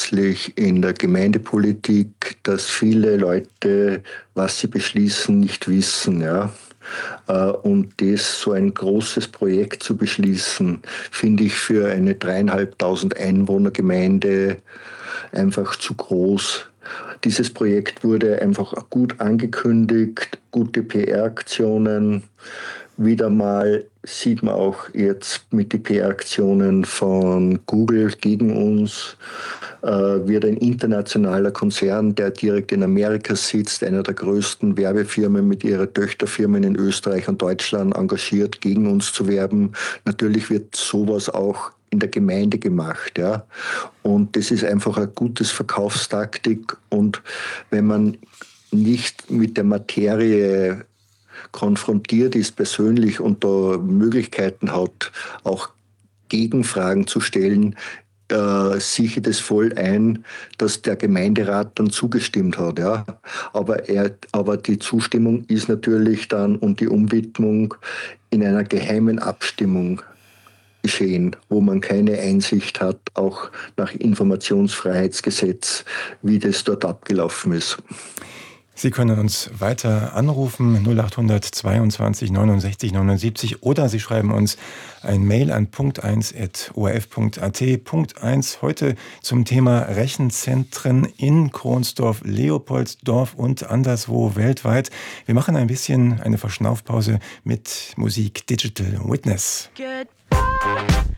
grundsätzlich in der Gemeindepolitik, dass viele Leute, was sie beschließen, nicht wissen. Ja? Und das so ein großes Projekt zu beschließen, finde ich für eine 3.500 Einwohnergemeinde einfach zu groß. Dieses Projekt wurde einfach gut angekündigt, gute PR-Aktionen. Wieder mal sieht man auch jetzt mit den PR-Aktionen von Google gegen uns, wird ein internationaler Konzern, der direkt in Amerika sitzt, einer der größten Werbefirmen mit ihrer Töchterfirmen in Österreich und Deutschland engagiert, gegen uns zu werben. Natürlich wird sowas auch in der Gemeinde gemacht, ja. Und das ist einfach eine gutes Verkaufstaktik. Und wenn man nicht mit der Materie konfrontiert ist persönlich und da Möglichkeiten hat, auch Gegenfragen zu stellen, sehe ich das voll ein, dass der Gemeinderat dann zugestimmt hat. Ja. Aber die Zustimmung ist natürlich dann und die Umwidmung in einer geheimen Abstimmung geschehen, wo man keine Einsicht hat, auch nach Informationsfreiheitsgesetz, wie das dort abgelaufen ist. Sie können uns weiter anrufen, 0800 22 69 79, oder Sie schreiben uns ein Mail an punkt1@orf.at. Punkt 1 heute zum Thema Rechenzentren in Kronsdorf, Leopoldsdorf und anderswo weltweit. Wir machen ein bisschen eine Verschnaufpause mit Musik Digital Witness. Goodbye.